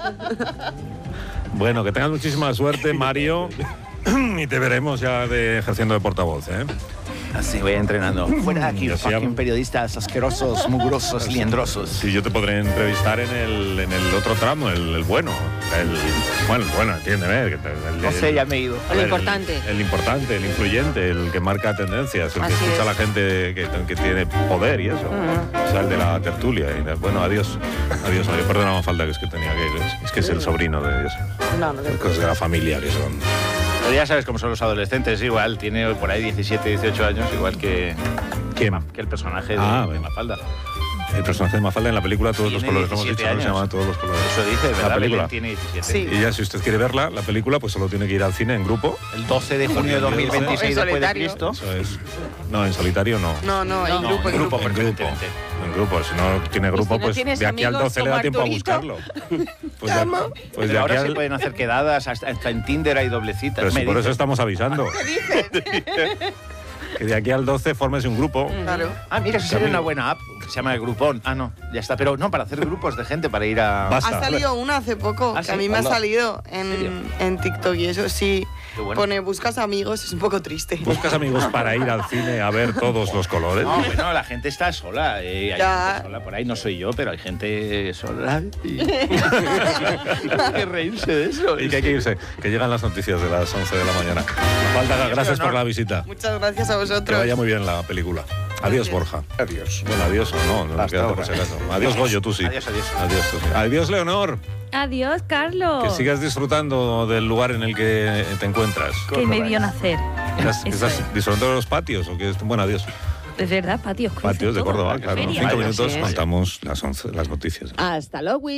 Bueno, que tengas muchísima suerte, Mario. Y te veremos ya ejerciendo de portavoz, ¿eh? Así voy entrenando. Fuera de aquí, fucking periodistas asquerosos, mugrosos, liendrosos. Sí, yo te podré entrevistar en el otro tramo, el bueno. Bueno, entiéndeme. No sé, ya me he ido. El importante. El importante, el influyente, el que marca tendencias, el que Así escucha es. a la gente que tiene poder y eso. O sea, el de la tertulia. Bueno, adiós. Adiós, Mario. Perdona, no falta que es que tenía que ir. Es que es el sobrino de Dios. No. Cosas de la familia que son. Pero ya sabes cómo son los adolescentes, igual, tiene por ahí 17, 18 años, igual que el personaje de Mafalda. El personaje de Mafalda en la película Todos los Tiene colores, hemos dicho, 17 ¿no? Se llama Todos los colores. Eso dice, ¿verdad? La película. Belén tiene 17. Sí. Y ya, si usted quiere verla, la película, pues solo tiene que ir al cine en grupo. El 12 de junio de 2026 En después de solitario. Cristo. Eso es. No, en solitario no. No, en grupo, en grupo, En grupo. preferentemente. En grupo. Si no tiene grupo, si no pues tienes de aquí al amigos 12 le da como tiempo a Arturito. buscarlo. Pues Pero de ahora aquí se al... pueden hacer quedadas, hasta en Tinder hay doblecitas. Pero si Me por eso dicen. estamos avisando. Que de aquí al 12 formes un grupo. Claro. Ah, mira, eso sería una buena app, que se llama Groupon. Ah, no, ya está. Pero no, para hacer grupos de gente, para ir a... Basta. Ha salido una hace poco, ¿Ah, que sí? a mí me ha Hola. salido serio? en TikTok y eso sí. Qué bueno. Pone, buscas amigos, es un poco triste. ¿Buscas amigos para ir al cine a ver todos los colores? No, bueno, la gente está sola. Hay Ya. gente sola por ahí, no soy yo, pero hay gente sola. Y... hay que reírse de eso. Y que hay que irse, que llegan las noticias de las 11 de la mañana. Mafalda, gracias por la visita. Muchas gracias a Que vosotros. vaya muy bien la película. Adiós, Borja. Adiós. Bueno, adiós o no, Hasta quédate por ahora. si acaso. Adiós, Goyo, tú sí. Adiós, adiós. Adiós, tú sí. Adiós, Leonor. Adiós, Carlos. Que sigas disfrutando del lugar en el que te encuentras. Que me vio nacer. ¿Estás disfrutando de los patios o qué? Bueno, adiós. Es verdad, patios. cruces, Patios de todo. Córdoba, claro. En Feria. 5 Así minutos es. contamos las noticias. Hasta luego.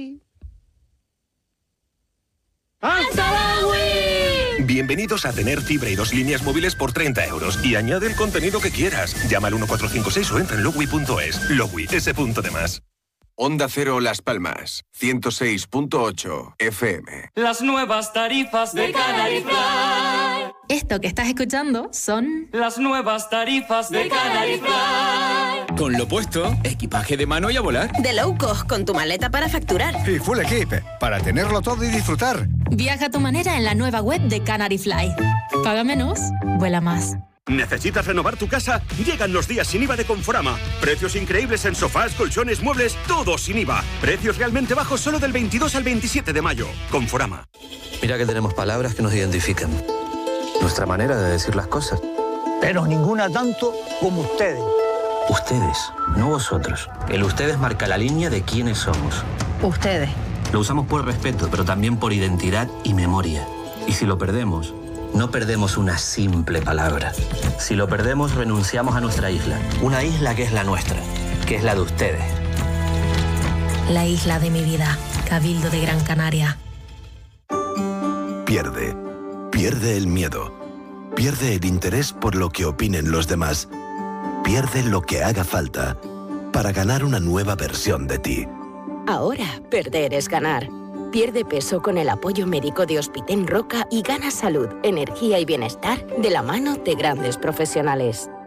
Bienvenidos a tener fibra y 2 líneas móviles por 30 euros y añade el contenido que quieras. Llama al 1456 o entra en logui.es. Logui, ese punto de más. Onda Cero Las Palmas, 106.8 FM. Las nuevas tarifas de Canary Fly. Esto que estás escuchando son Las nuevas tarifas de Canary Fly. Con lo puesto, equipaje de mano y a volar. De low cost con tu maleta para facturar. Y full equip, para tenerlo todo y disfrutar. Viaja a tu manera en la nueva web de Canary Fly. Paga menos, vuela más. ¿Necesitas renovar tu casa? Llegan los días sin IVA de Conforama. Precios increíbles en sofás, colchones, muebles, todo sin IVA. Precios realmente bajos solo del 22 al 27 de mayo. Conforama. Mira que tenemos palabras que nos identifican. Nuestra manera de decir las cosas. Pero ninguna tanto como ustedes. Ustedes, no vosotros. El ustedes marca la línea de quiénes somos. Ustedes. Lo usamos por respeto, pero también por identidad y memoria. Y si lo perdemos, no perdemos una simple palabra. Si lo perdemos, renunciamos a nuestra isla. Una isla que es la nuestra, que es la de ustedes. La isla de mi vida, Cabildo de Gran Canaria. Pierde el miedo. Pierde el interés por lo que opinen los demás. Pierde lo que haga falta para ganar una nueva versión de ti. Ahora, perder es ganar. Pierde peso con el apoyo médico de Hospiten Roca y gana salud, energía y bienestar de la mano de grandes profesionales.